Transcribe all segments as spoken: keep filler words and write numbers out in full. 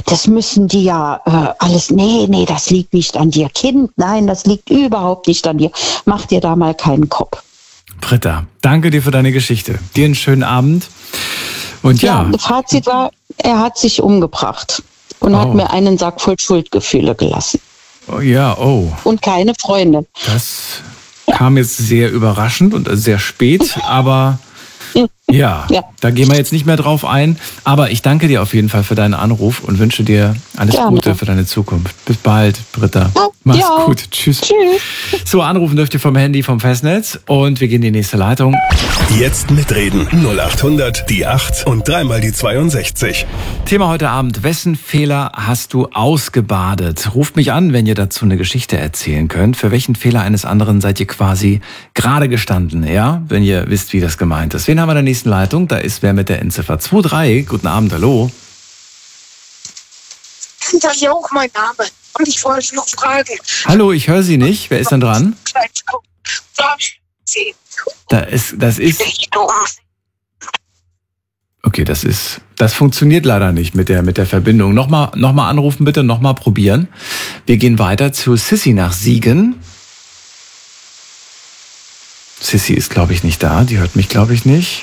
das müssen die ja äh, alles, nee, nee, das liegt nicht an dir. Kind, nein, das liegt überhaupt nicht an dir. Mach dir da mal keinen Kopf. Britta, danke dir für deine Geschichte. Dir einen schönen Abend. Und ja. Ja, Fazit war, er hat sich umgebracht und oh. hat mir einen Sack voll Schuldgefühle gelassen. Oh, ja, oh. Und keine Freunde. Das kam jetzt sehr überraschend und sehr spät, aber ja, ja, da gehen wir jetzt nicht mehr drauf ein. Aber ich danke dir auf jeden Fall für deinen Anruf und wünsche dir alles Gerne. Gute für deine Zukunft. Bis bald, Britta. Ja, Mach's ja. gut. Tschüss. Tschüss. So, anrufen dürft ihr vom Handy, vom Festnetz. Und wir gehen in die nächste Leitung. Jetzt mitreden. null acht hundert, die acht und dreimal die zweiundsechzig. Thema heute Abend. Wessen Fehler hast du ausgebadet? Ruft mich an, wenn ihr dazu eine Geschichte erzählen könnt. Für welchen Fehler eines anderen seid ihr quasi gerade gestanden? Ja, wenn ihr wisst, wie das gemeint ist. Wen haben wir in der nächsten Leitung? Da ist wer mit der Endziffer zwei drei. Guten Abend, hallo. Das ist ja auch mein Name. Und ich wollte noch fragen. Hallo, ich höre Sie nicht. Wer ist denn dran? Da ist, das ist... Okay, das ist, das funktioniert leider nicht mit der, mit der Verbindung. Nochmal, nochmal anrufen bitte, nochmal probieren. Wir gehen weiter zu Sissi nach Siegen. Sissi ist, glaube ich, nicht da. Die hört mich, glaube ich, nicht.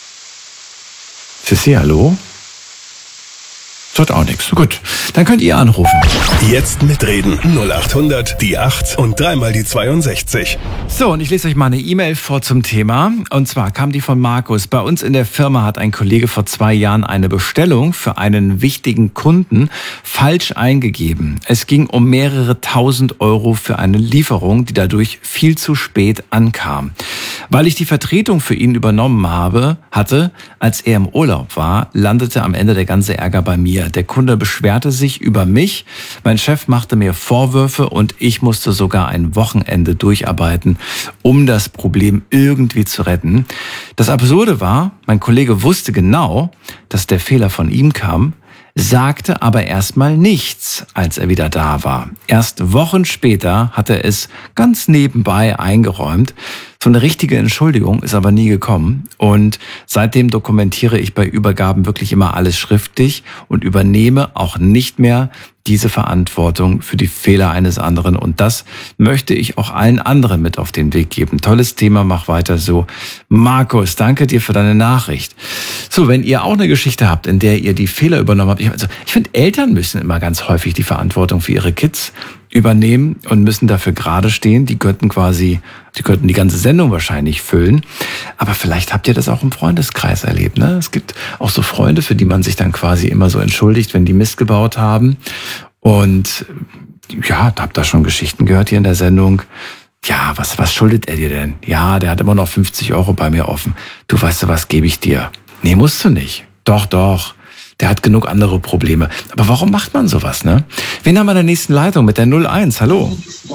Sissi, hallo? Das hat auch nichts. Gut, dann könnt ihr anrufen. Jetzt mitreden. null acht hundert, die acht und dreimal die zweiundsechzig. So, und ich lese euch mal eine E-Mail vor zum Thema. Und zwar kam die von Markus. Bei uns in der Firma hat ein Kollege vor zwei Jahren eine Bestellung für einen wichtigen Kunden falsch eingegeben. Es ging um mehrere tausend Euro für eine Lieferung, die dadurch viel zu spät ankam. Weil ich die Vertretung für ihn übernommen habe, hatte, als er im Urlaub war, landete am Ende der ganze Ärger bei mir. Der Kunde beschwerte sich über mich, mein Chef machte mir Vorwürfe und ich musste sogar ein Wochenende durcharbeiten, um das Problem irgendwie zu retten. Das Absurde war, mein Kollege wusste genau, dass der Fehler von ihm kam, sagte aber erstmal nichts, als er wieder da war. Erst Wochen später hat er es ganz nebenbei eingeräumt. So eine richtige Entschuldigung ist aber nie gekommen. Und seitdem dokumentiere ich bei Übergaben wirklich immer alles schriftlich und übernehme auch nicht mehr diese Verantwortung für die Fehler eines anderen. Und das möchte ich auch allen anderen mit auf den Weg geben. Tolles Thema, mach weiter so. Markus, danke dir für deine Nachricht. So, wenn ihr auch eine Geschichte habt, in der ihr die Fehler übernommen habt. Ich, also, ich finde, Eltern müssen immer ganz häufig die Verantwortung für ihre Kids übernehmen und müssen dafür gerade stehen. Die könnten quasi, die könnten die ganze Sendung wahrscheinlich füllen. Aber vielleicht habt ihr das auch im Freundeskreis erlebt, ne? Es gibt auch so Freunde, für die man sich dann quasi immer so entschuldigt, wenn die Mist gebaut haben. Und ja, habt da schon Geschichten gehört hier in der Sendung. Ja, was, was schuldet er dir denn? Ja, der hat immer noch fünfzig Euro bei mir offen. Du, weißt du was, gebe ich dir. Nee, musst du nicht. Doch, doch. Der hat genug andere Probleme. Aber warum macht man sowas, ne? Wen haben wir in der nächsten Leitung mit der null eins? Hallo.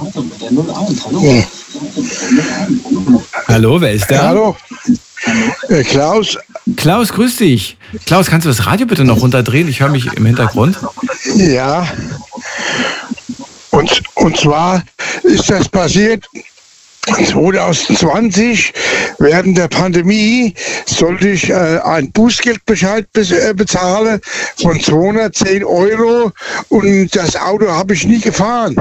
Ja. Hallo, wer ist da? Hallo. Äh, Klaus. Klaus, grüß dich. Klaus, kannst du das Radio bitte noch runterdrehen? Ich höre mich im Hintergrund. Ja. Und, und zwar ist das passiert zwanzig zwanzig, während der Pandemie, sollte ich äh, einen Bußgeldbescheid be- äh, bezahlen von zweihundertzehn Euro und das Auto habe ich nie gefahren.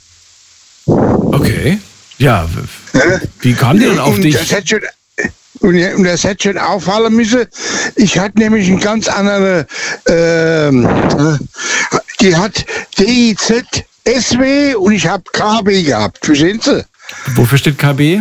Okay. Ja, wie kam die denn auf und dich? Das hätte schon, und, und das hätte schon auffallen müssen. Ich hatte nämlich eine ganz andere, ähm, die hat D I Z S W und ich habe K B gehabt. Verstehen Sie? Wofür steht K B?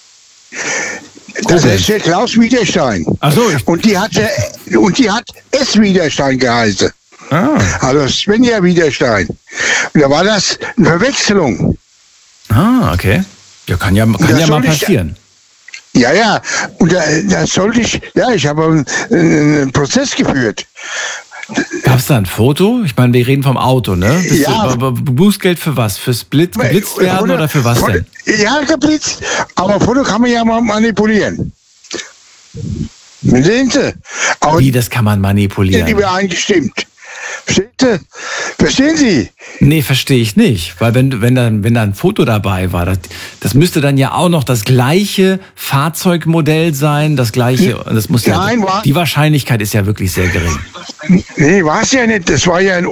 Das ist der Klaus Widerstein. Ach so. Und die hat, und die hat S. Widerstein geheißen. Ah. Also Svenja Widerstein. Und da war das eine Verwechslung. Ah, okay. Ja, kann ja, kann ja mal passieren. Ich, ja, ja. Und da, da sollte ich, ja, ich habe einen, einen Prozess geführt. Gab es da ein Foto? Ich meine, wir reden vom Auto, ne? Bist ja. du, Bußgeld für was? Fürs Blitz, geblitzt werden Foto, oder für was Foto, denn? Ja, geblitzt. Aber Foto kann man ja mal manipulieren. Sehen Sie? Aber wie, das kann man manipulieren? Die war eingestimmt. Verstehen Sie? Verstehen Sie? Nee, verstehe ich nicht. Weil wenn, wenn, da, wenn da ein Foto dabei war, das, das müsste dann ja auch noch das gleiche Fahrzeugmodell sein, das gleiche, das muss ja, Nein, war, die Wahrscheinlichkeit ist ja wirklich sehr gering. Nee, war es ja nicht. Das war ja ein